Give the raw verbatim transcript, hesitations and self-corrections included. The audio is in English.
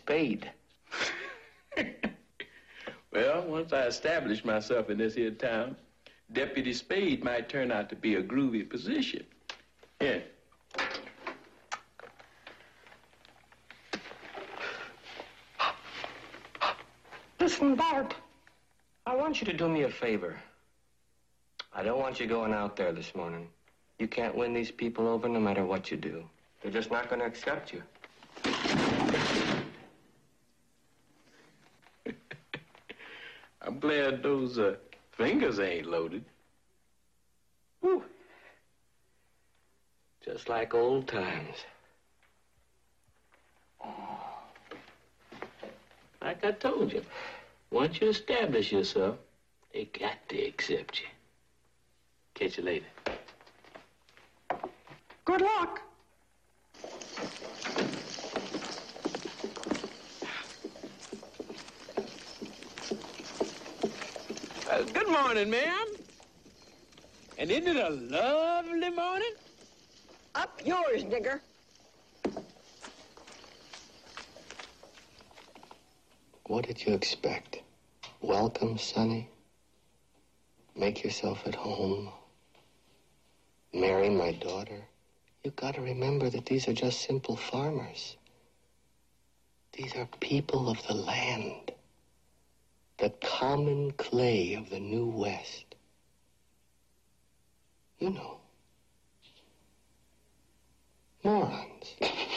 Spade. Well, once I establish myself in this here town, Deputy Spade might turn out to be a groovy position. Here. Listen, Bart, I want you to do me a favor. I don't want you going out there this morning. You can't win these people over no matter what you do. They're just not going to accept you. I'm glad those uh, fingers ain't loaded. Whew. Just like old times. Like I told you, once you establish yourself, they got to accept you. Catch you later. Good luck. Uh, good morning, ma'am. And isn't it a lovely morning? Up yours, nigger. What did you expect? Welcome, Sonny. Make yourself at home. Marry my daughter. You gotta remember that these are just simple farmers. These are people of the land. The common clay of the New West. You know. Morons.